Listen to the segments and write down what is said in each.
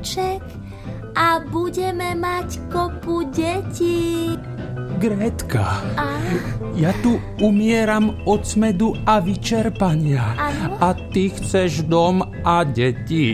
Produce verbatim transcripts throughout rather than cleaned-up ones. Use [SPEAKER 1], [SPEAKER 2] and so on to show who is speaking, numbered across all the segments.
[SPEAKER 1] domček a budeme mať kopu detí.
[SPEAKER 2] Grétka, a? ja tu umieram od smedu a vyčerpania.
[SPEAKER 1] Ano?
[SPEAKER 2] A ty chceš dom a deti.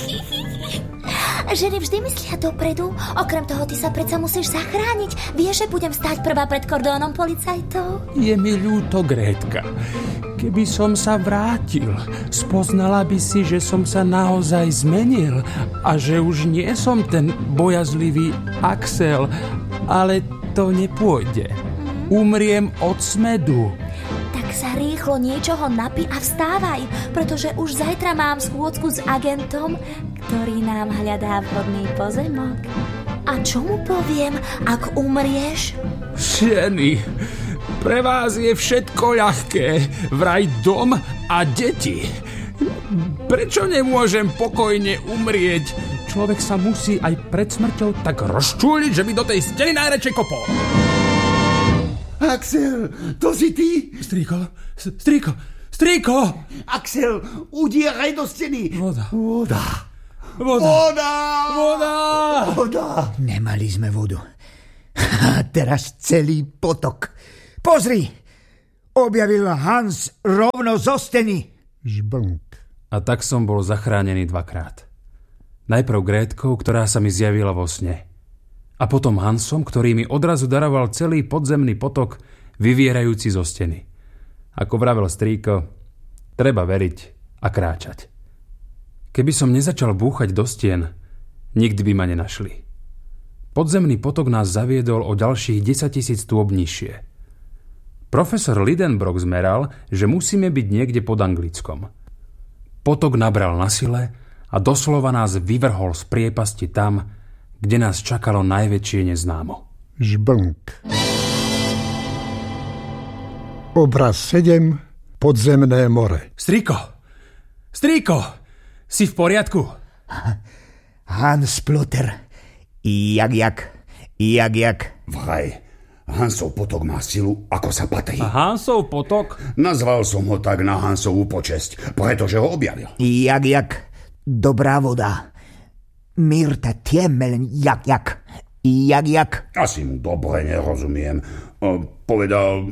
[SPEAKER 1] Ženy vždy myslia dopredu. Okrem toho, ty sa predsa musíš zachrániť. Vieš, že budem stáť prvá pred kordónom policajtov?
[SPEAKER 2] Je mi ľúto, Grétka. Keby som sa vrátil, spoznala by si, že som sa naozaj zmenil a že už nie som ten bojazlivý Axel, ale to nepôjde. Umriem od smedu.
[SPEAKER 1] Tak sa rýchlo niečoho napí a vstávaj, pretože už zajtra mám schôdzku s agentom, ktorý nám hľadá vhodný pozemok. A čo mu poviem, ak umrieš?
[SPEAKER 2] Ženy, pre vás je všetko ľahké, vraj dom a deti. Prečo nemôžem pokojne umrieť? Človek sa musí aj pred smrťou tak rozčúliť, že by do tej steny najradšej kopol.
[SPEAKER 3] Axel, to si ty?
[SPEAKER 2] Strýko, strýko, strýko!
[SPEAKER 3] Axel, udieraj do steny.
[SPEAKER 2] Voda.
[SPEAKER 3] Voda.
[SPEAKER 2] Voda.
[SPEAKER 3] Voda.
[SPEAKER 2] Voda.
[SPEAKER 3] Voda. Nemali sme vodu. A teraz celý potok. Pozri, objavil Hans rovno zo steny. Žblnk.
[SPEAKER 2] A tak som bol zachránený dvakrát. Najprv Grétkou, ktorá sa mi zjavila vo sne. A potom Hansom, ktorý mi odrazu daroval celý podzemný potok, vyvierajúci zo steny. Ako vravel strýko, treba veriť a kráčať. Keby som nezačal búchať do stien, nikdy by ma nenašli. Podzemný potok nás zaviedol o ďalších desaťtisíc stôp nižšie. Profesor Lidenbrock zmeral, že musíme byť niekde pod Anglickom. Potok nabral na sile a doslova nás vyvrhol z priepasti tam, kde nás čakalo najväčšie neznámo.
[SPEAKER 4] Žblnk. Obraz sedem. Podzemné more.
[SPEAKER 2] Strýko! Strýko! Si v poriadku?
[SPEAKER 3] Hans Plotter. Jak, jak. Jak, jak.
[SPEAKER 5] Vraj, Hansov potok má silu, ako sa patrí.
[SPEAKER 2] A Hansov potok?
[SPEAKER 5] Nazval som ho tak na Hansovú počesť, pretože ho objavil.
[SPEAKER 3] Jak, jak. Dobrá voda. Mirta Tiemelen, jak, jak. Jak, jak.
[SPEAKER 5] Asi mu dobre nerozumiem. O, povedal...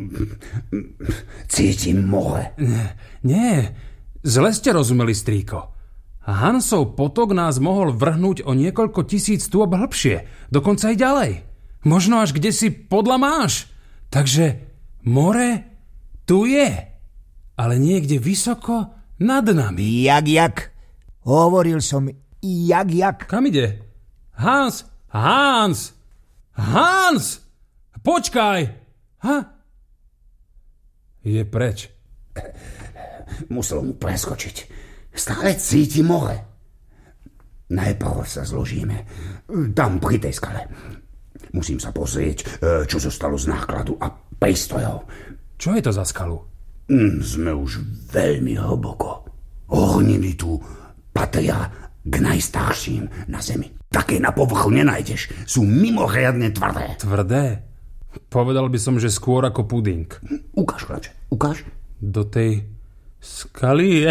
[SPEAKER 5] Cítim more.
[SPEAKER 2] Nie, nie. Zle ste rozumeli, strýko. Hansov potok nás mohol vrhnúť o niekoľko tisíc stôp hlbšie. Dokonca aj ďalej. Možno až kde si podľa máš. Takže more tu je. Ale niekde vysoko nad nami.
[SPEAKER 3] Jak, jak. Hovoril som... Jak, jak?
[SPEAKER 2] Kam ide? Hans! Hans! Hans! Počkaj! Ha? Je preč.
[SPEAKER 5] Musel mu preskočiť. Stále cíti more. Najprv sa zložíme. Tam pri tej skale. Musím sa pozrieť, čo zostalo z nákladu a prístrojov.
[SPEAKER 2] Čo je to za skalu?
[SPEAKER 5] Mm, sme už veľmi hlboko. Horniny tu patria k najstarším na zemi. Také na povrchu nenájdeš. Sú mimoriadne tvrdé.
[SPEAKER 2] Tvrdé? Povedal by som, že skôr ako puding.
[SPEAKER 5] Ukáž, chlače, ukáž.
[SPEAKER 2] Do tej skaly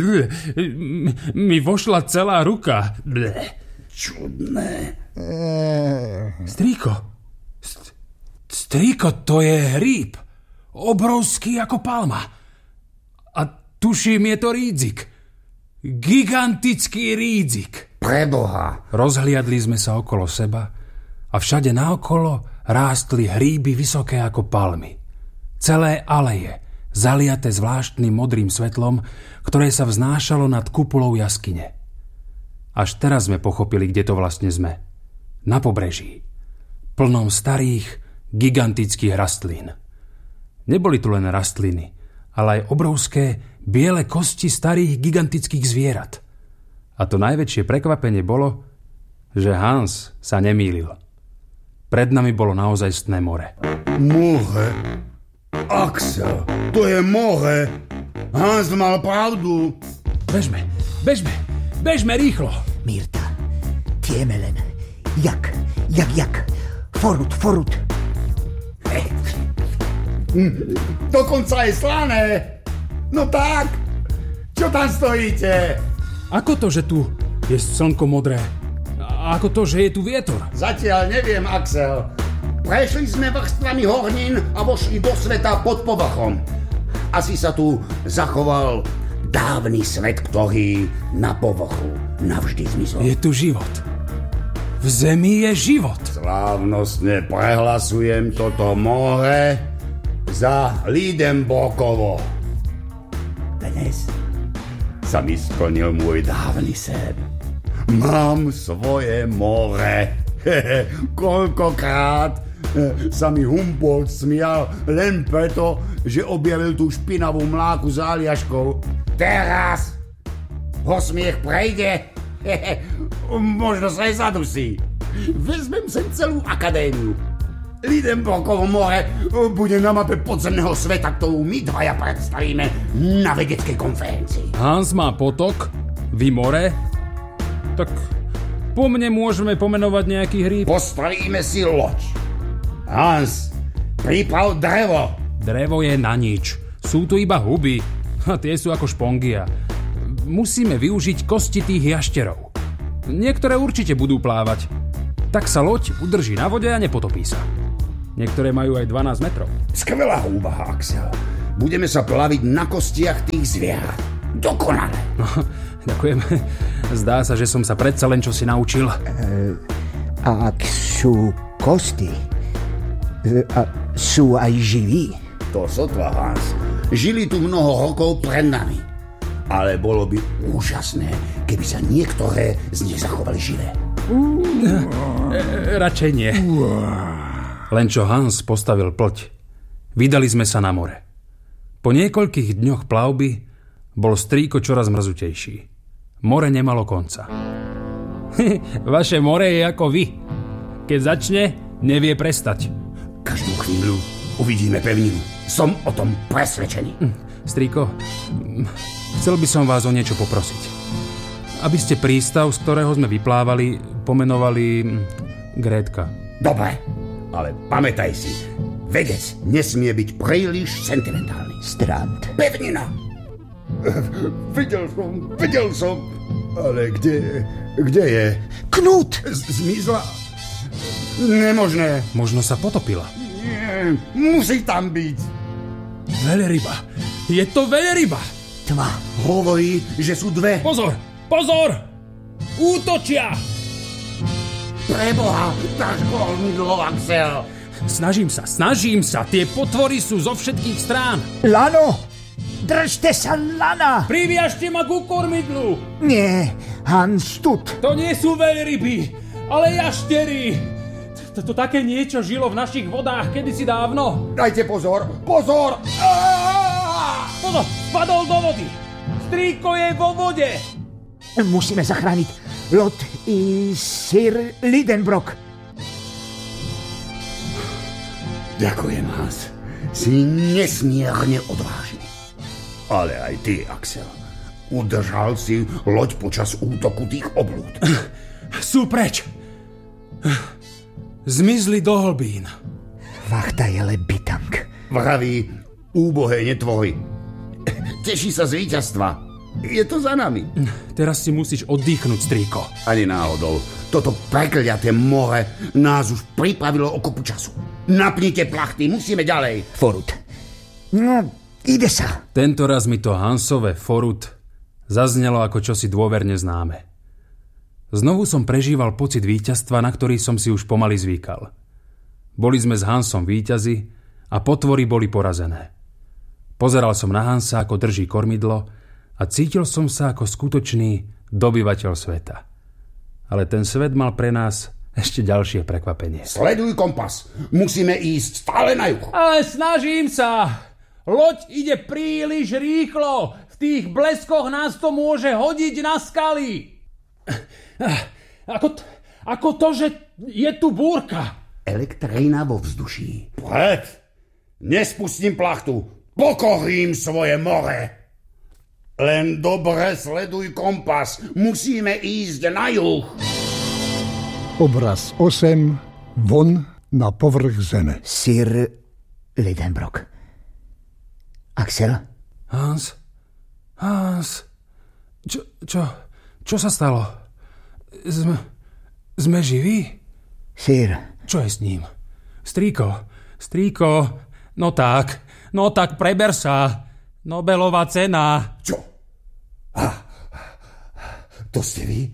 [SPEAKER 2] mi vošla celá ruka.
[SPEAKER 5] Čudné.
[SPEAKER 2] Strýko. St- strýko, to je hríb. Obrovský ako palma. A tuším, je to rídzik. Gigantický rídzik.
[SPEAKER 5] Preboha.
[SPEAKER 2] Rozhliadli sme sa okolo seba a všade naokolo rástli hríby vysoké ako palmy. Celé aleje, zaliate zvláštnym modrým svetlom, ktoré sa vznášalo nad kupolou jaskyne. Až teraz sme pochopili, kde to vlastne sme. Na pobreží. Plnom starých, gigantických rastlín. Neboli tu len rastliny, ale aj obrovské, biele kosti starých gigantických zvierat. A to najväčšie prekvapenie bolo, že Hans sa nemýlil. Pred nami bolo naozajstné more.
[SPEAKER 5] More? Axel, to je more. Hans mal pravdu.
[SPEAKER 2] Bežme, bežme, bežme rýchlo.
[SPEAKER 3] Mirta, Tiemelen, jak, jak, jak. Forut, forut.
[SPEAKER 5] Dokonca je slané. No tak, čo tam stojíte?
[SPEAKER 2] Ako to, že tu je slnko modré? A ako to, že je tu vietor?
[SPEAKER 5] Zatiaľ neviem, Axel. Prešli sme vrstvami hornín a vošli do sveta pod povrchom. Asi sa tu zachoval dávny svet, ktorý na povrchu navždy zmizol.
[SPEAKER 2] Je tu život. V zemi je život.
[SPEAKER 5] Slávnostne prehlasujem toto more za Lidenbrokovo. Dnes sa mi splnil môj dávny sen. Mám svoje more. Hehe, koľkokrát sa mi Humboldt smial len preto, že objavil tú špinavú mláku s Aliaškou. Teraz ho smiech prejde. Hehe, možno sa aj zadusí. Vezmem sem celú akadémiu. Lidenbrokovo more bude na mape podzemného sveta, ktorú my dvaja predstavíme na vedeckej konferencii.
[SPEAKER 2] Hans má potok, vy more. Tak po mne môžeme pomenovať nejaký hríb.
[SPEAKER 5] Postavíme si loď. Hans, priprav drevo.
[SPEAKER 2] Drevo je na nič. Sú tu iba huby. A tie sú ako špongia. Musíme využiť kosti tých jašterov. Niektoré určite budú plávať. Tak sa loď udrží na vode a nepotopí sa. Niektoré majú aj dvanásť metrov.
[SPEAKER 5] Skvelá úvaha, Axel. Budeme sa plaviť na kostiach tých zvierat. Dokonale.
[SPEAKER 2] No, ďakujem. Zdá sa, že som sa predsa len čosi naučil.
[SPEAKER 3] E, ak sú kosti, e, a sú aj živí?
[SPEAKER 5] To sotva, Hans. Žili tu mnoho rokov pred nami. Ale bolo by úžasné, keby sa niektoré z nich zachovali živé.
[SPEAKER 2] Uh, e, radšej nie. Len čo Hans postavil ploť, vydali sme sa na more. Po niekoľkých dňoch plavby bol strýko čoraz mrzutejší. More nemalo konca. Vaše more je ako vy. Keď začne, nevie prestať.
[SPEAKER 5] Každú chvíľu uvidíme pevninu. Som o tom presvedčený.
[SPEAKER 2] Strýko, chcel by som vás o niečo poprosiť. Aby ste prístav, z ktorého sme vyplávali, pomenovali Grétka.
[SPEAKER 5] Dobre, ale pamätaj si, vedec nesmie byť príliš sentimentálny.
[SPEAKER 3] Strand.
[SPEAKER 5] Pevnina! Videl som, videl som, ale kde, kde je?
[SPEAKER 3] Knut!
[SPEAKER 5] Zmizla? Nemožné.
[SPEAKER 2] Možno sa potopila.
[SPEAKER 5] Nie, musí tam byť.
[SPEAKER 2] Veľryba. Je to veľryba.
[SPEAKER 3] Tma.
[SPEAKER 5] Hovorí, že sú dve.
[SPEAKER 2] Pozor, pozor! Útočia!
[SPEAKER 5] Preboha, dáš kormidlo, Axel.
[SPEAKER 2] Snažím sa, snažím sa. Tie potvory sú zo všetkých strán.
[SPEAKER 3] Lano! Držte sa, lana!
[SPEAKER 2] Priviažte ma ku kormidlu.
[SPEAKER 3] Nie, Hans, tut.
[SPEAKER 2] To nie sú veľryby, ale jaštery. To také niečo žilo v našich vodách kedysi dávno.
[SPEAKER 5] Dajte pozor, pozor!
[SPEAKER 2] Pozor, spadol do vody. Strýko je vo vode.
[SPEAKER 3] Musíme zachrániť Lot i Sir Lidenbrok.
[SPEAKER 5] Ďakujem, Hans. Si nesmierne odvážny. Ale aj ty, Axel. Udržal si loď počas útoku tých oblúd.
[SPEAKER 2] Sú preč. Zmizli do hlbín.
[SPEAKER 3] Vachtajele bitang.
[SPEAKER 5] Vraví úbohé netvory. Teší sa z víťazstva. Je to za nami.
[SPEAKER 2] Teraz si musíš oddychnúť, strýko.
[SPEAKER 5] Ani náhodou. Toto prekliaté more nás už pripravilo o kopu času. Napnite plachty, musíme ďalej.
[SPEAKER 3] Forut. No, ide sa.
[SPEAKER 2] Tento raz mi to Hansové forut zaznelo ako čosi dôverne známe. Znovu som prežíval pocit víťazstva, na ktorý som si už pomaly zvykal. Boli sme s Hansom víťazi a potvory boli porazené. Pozeral som na Hansa, ako drží kormidlo a cítil som sa ako skutočný dobyvateľ sveta. Ale ten svet mal pre nás ešte ďalšie prekvapenie.
[SPEAKER 5] Sleduj kompas. Musíme ísť stále na juh.
[SPEAKER 2] Ale snažím sa. Loď ide príliš rýchlo. V tých bleskoch nás to môže hodiť na skaly. Ako, t- ako to, že je tu búrka.
[SPEAKER 5] Elektrína vo vzduší. Pred! Nespustím plachtu. Pokorím svoje more. Len dobre sleduj kompas. Musíme ísť na juh.
[SPEAKER 4] Obraz osem. Von na povrch zeme.
[SPEAKER 3] Sir Lidenbrok. Axel?
[SPEAKER 2] Hans? Hans? Čo, čo, čo sa stalo? Sme, Sme živí?
[SPEAKER 3] Sir.
[SPEAKER 2] Čo je s ním? Strýko, strýko, no tak, no tak preber sa. Nobelová cena.
[SPEAKER 5] Čo? Ah, to ste vy?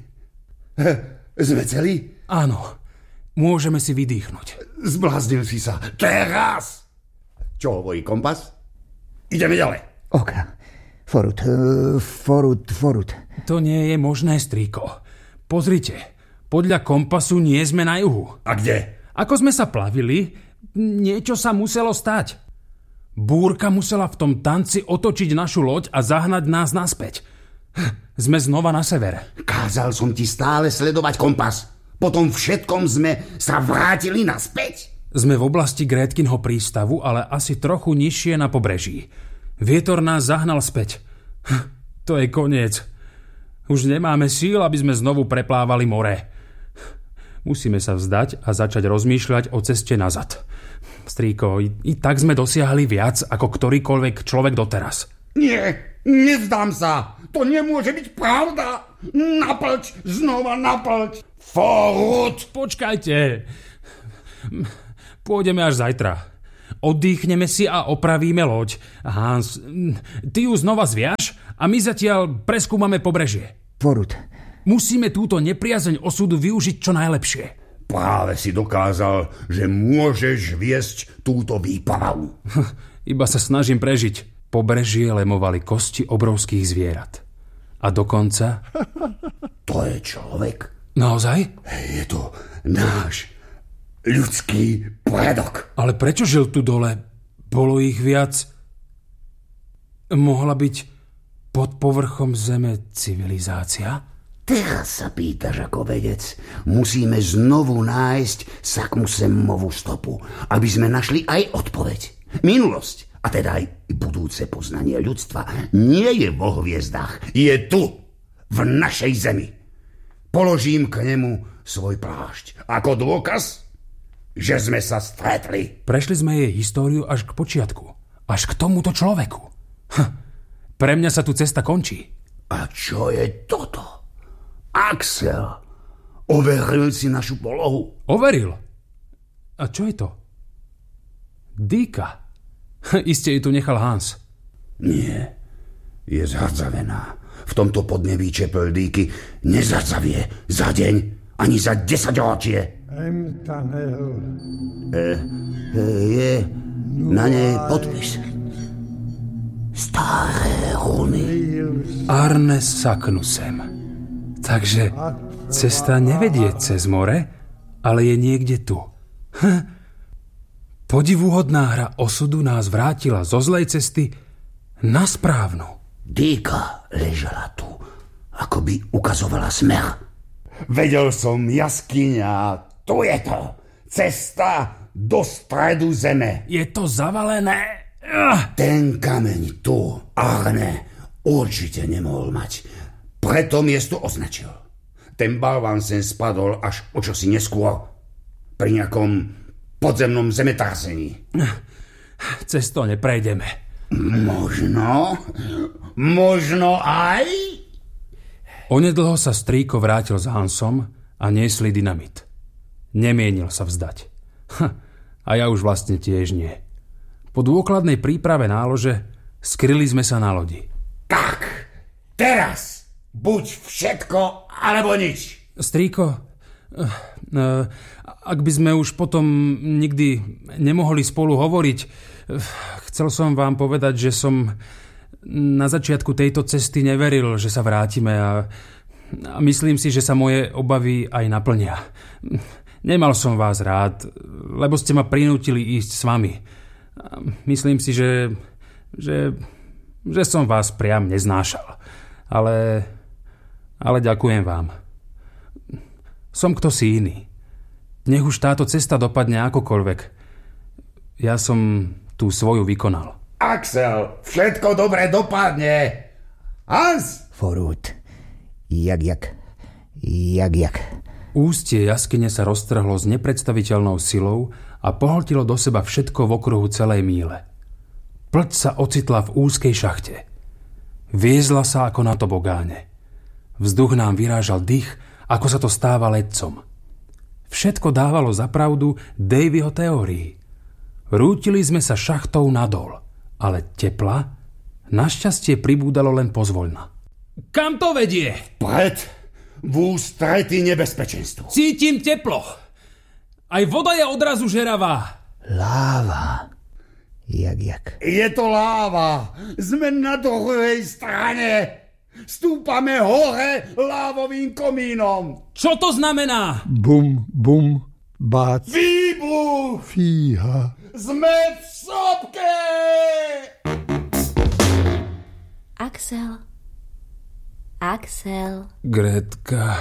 [SPEAKER 5] Sme celí?
[SPEAKER 2] Áno, môžeme si vydýchnuť.
[SPEAKER 5] Zbláznil si sa. Teraz! Čo hovorí kompas? Ideme ďalej.
[SPEAKER 3] Oka. Forut, uh, forut, forut.
[SPEAKER 2] To nie je možné, strýko. Pozrite, podľa kompasu nie sme na juhu.
[SPEAKER 5] A kde?
[SPEAKER 2] Ako sme sa plavili, niečo sa muselo stať. Búrka musela v tom tanci otočiť našu loď a zahnať nás naspäť. Sme znova na severe.
[SPEAKER 5] Kázal som ti stále sledovať kompas. Potom všetkom sme sa vrátili naspäť.
[SPEAKER 2] Sme v oblasti Grétkinho prístavu, ale asi trochu nižšie na pobreží. Vietor nás zahnal späť. To je koniec. Už nemáme síl, aby sme znovu preplávali more. Musíme sa vzdať a začať rozmýšľať o ceste nazad. Strýko, i, i tak sme dosiahli viac ako ktorýkoľvek človek doteraz.
[SPEAKER 5] Nie, nevzdám sa. To nemôže byť pravda. Naplť, znova naplť. Forut!
[SPEAKER 2] Počkajte. Pôjdeme až zajtra. Oddychneme si a opravíme loď. Hans, ty ju znova zviaž a my zatiaľ preskúmame pobrežie.
[SPEAKER 3] Forut.
[SPEAKER 2] Musíme túto nepriazeň osudu využiť čo najlepšie.
[SPEAKER 5] Práve si dokázal, že môžeš viesť túto výpravu.
[SPEAKER 2] Iba sa snažím prežiť. Pobrežie lemovali kosti obrovských zvierat. A dokonca...
[SPEAKER 5] To je človek.
[SPEAKER 2] Naozaj?
[SPEAKER 5] Je to náš ľudský predok.
[SPEAKER 2] Ale prečo žil tu dole? Bolo ich viac? Mohla byť pod povrchom zeme civilizácia?
[SPEAKER 5] Teraz sa pýtaš ako vedec. Musíme znovu nájsť Sakmusemovú stopu, aby sme našli aj odpoveď. Minulosť, a teda aj budúce poznanie ľudstva, nie je vo hviezdách. Je tu, v našej zemi. Položím k nemu svoj plášť. Ako dôkaz, že sme sa stretli.
[SPEAKER 2] Prešli sme jej históriu až k počiatku. Až k tomuto človeku. Hm. Pre mňa sa tu cesta končí.
[SPEAKER 5] A čo je toto? Axel, overil si našu polohu?
[SPEAKER 2] Overil? A čo je to? Dýka. Iste ju tu nechal Hans.
[SPEAKER 5] Nie, je zhrdzavená. V tomto podnebí čepel dýky nezhrdzavie za deň, ani za desaťročie. E, e, je na nej podpis. Staré runy.
[SPEAKER 2] Arne Saknusem. Takže cesta nevedie cez more, ale je niekde tu. Hm. Podivuhodná hra osudu nás vrátila zo zlej cesty na správnu.
[SPEAKER 5] Dýka ležala tu, ako by ukazovala smer. Vedel som, jaskyňa, tu je to. Cesta do stredu zeme.
[SPEAKER 2] Je to zavalené?
[SPEAKER 5] Ten kameň tu, Arne, určite nemohol mať. Preto miesto označil. Ten balván sem spadol až o čosi neskôr. Pri nejakom podzemnom zemetrasení.
[SPEAKER 2] Cez to neprejdeme.
[SPEAKER 5] Možno. Možno aj.
[SPEAKER 2] Onedlho sa strýko vrátil s Hansom a niesli dynamit. Nemienil sa vzdať. A ja už vlastne tiež nie. Po dôkladnej príprave nálože skryli sme sa na lodi.
[SPEAKER 5] Tak, teraz buď všetko, alebo nič.
[SPEAKER 2] Strýko, ak by sme už potom nikdy nemohli spolu hovoriť, chcel som vám povedať, že som na začiatku tejto cesty neveril, že sa vrátime a, a myslím si, že sa moje obavy aj naplnia. Nemal som vás rád, lebo ste ma prinútili ísť s vami. Myslím si, že, že, že som vás priam neznášal. Ale... Ale ďakujem vám. Som kto si iný. Nech už táto cesta dopadne akokoľvek. Ja som tú svoju vykonal.
[SPEAKER 5] Axel, všetko dobre dopadne. Hans!
[SPEAKER 3] Forut. Jak, jak. Jak, jak.
[SPEAKER 2] Ústie jaskyne sa roztrhlo s nepredstaviteľnou silou a pohltilo do seba všetko v okruhu celej míle. Plť sa ocitla v úzkej šachte. Viezla sa ako na tobogáne. Vzduch nám vyrážal dých, ako sa to stáva letcom. Všetko dávalo za pravdu Davyho teórii. Rútili sme sa šachtou nadol, ale tepla našťastie pribúdalo len pozvoľna. Kam to vedie?
[SPEAKER 5] Pred, v ústretí nebezpečenstvu.
[SPEAKER 2] Cítim teplo. Aj voda je odrazu žeravá.
[SPEAKER 3] Láva. Jak, jak.
[SPEAKER 5] Je to láva. Sme na druhej strane. Stúpame hore lávovým komínom.
[SPEAKER 2] Čo to znamená?
[SPEAKER 4] Bum, bum, bác.
[SPEAKER 5] Výbuch!
[SPEAKER 4] Fíha.
[SPEAKER 5] Sme v sopke!
[SPEAKER 1] Axel. Axel.
[SPEAKER 2] Grétka,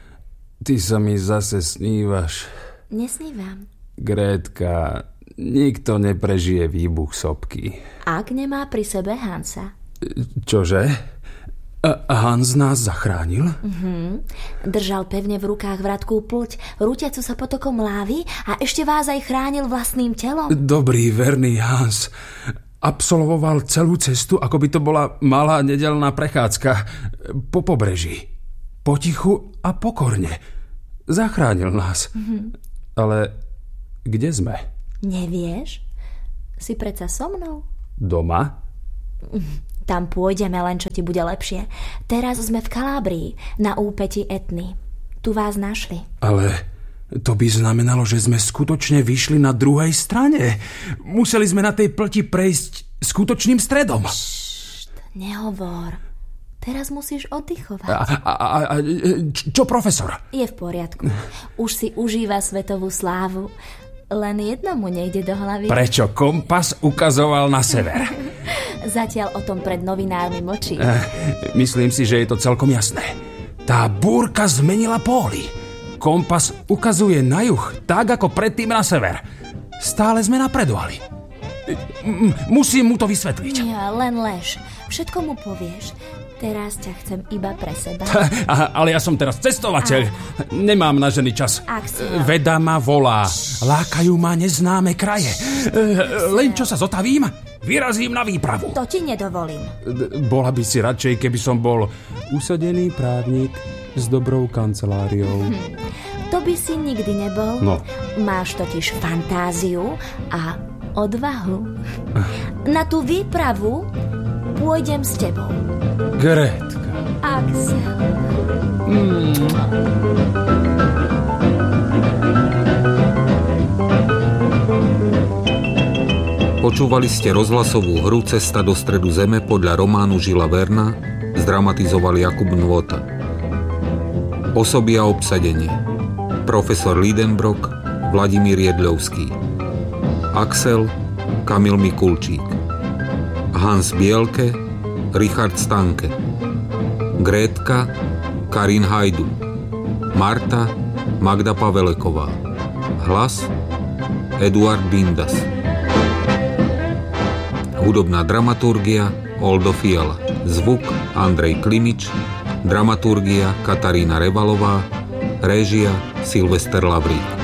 [SPEAKER 2] ty sa mi zase snívaš.
[SPEAKER 1] Nesnívam.
[SPEAKER 2] Grétka, nikto neprežije výbuch sopky.
[SPEAKER 1] Ak nemá pri sebe Hansa.
[SPEAKER 2] Čože? A Hans nás zachránil?
[SPEAKER 1] Mhm. Držal pevne v rukách vratkú ploť, rútiacu sa potokom lávy a ešte vás aj chránil vlastným telom.
[SPEAKER 2] Dobrý, verný Hans. Absolvoval celú cestu, ako by to bola malá nedeľná prechádzka po pobreží. Potichu a pokorne. Zachránil nás. Mhm. Ale kde sme?
[SPEAKER 1] Nevieš? Si predsa so mnou?
[SPEAKER 2] Doma?
[SPEAKER 1] Tam pôjdeme, len čo ti bude lepšie. Teraz sme v Kalábrii, na úpeti Etny. Tu vás našli.
[SPEAKER 2] Ale to by znamenalo, že sme skutočne vyšli na druhej strane. Museli sme na tej plti prejsť skutočným stredom.
[SPEAKER 1] Ššt, nehovor. Teraz musíš oddychovať.
[SPEAKER 2] A, a, a, a čo profesor?
[SPEAKER 1] Je v poriadku. Už si užíva svetovú slávu. Len jednomu nejde do hlavy.
[SPEAKER 2] Prečo kompas ukazoval na sever?
[SPEAKER 1] Zatiaľ o tom pred novinármi mlčí.
[SPEAKER 2] Eh, myslím si, že je to celkom jasné. Tá búrka zmenila póly. Kompas ukazuje na juh, tak ako predtým na sever. Stále sme napredovali. M- musím mu to vysvetliť.
[SPEAKER 1] Ja, len lež. Všetko mu povieš. Teraz ťa chcem iba pre seba.
[SPEAKER 2] Ha, ale ja som teraz cestovateľ. Nemám na ženy čas.
[SPEAKER 1] Axel.
[SPEAKER 2] Veda ma volá. Lákajú ma neznáme kraje. Len čo sa zotavím, vyrazím na výpravu.
[SPEAKER 1] To ti nedovolím.
[SPEAKER 2] Bola by si radšej, keby som bol usadený právnik s dobrou kanceláriou.
[SPEAKER 1] Hm. To by si nikdy nebol.
[SPEAKER 2] No.
[SPEAKER 1] Máš totiž fantáziu a odvahu. Na tú výpravu pôjdem s tebou.
[SPEAKER 2] Grétka.
[SPEAKER 1] Axel.
[SPEAKER 2] Mm.
[SPEAKER 6] Počúvali ste rozhlasovú hru Cesta do stredu zeme podľa románu Žila Verna, zdramatizovali Jakub Nôta. Osoby a obsadenie: profesor Lidenbrock, Vladimír Jedľovský, Axel, Kamil Mikulčík, Hans Bielke, Richard Stanke, Grétka, Karin Hajdu, Marta, Magda Paveleková, hlas Eduard Bindas, hudobná dramaturgia Oldo Fiala, zvuk Andrej Klimič, dramaturgia Katarína Revalová, réžia Silvester Lavrík.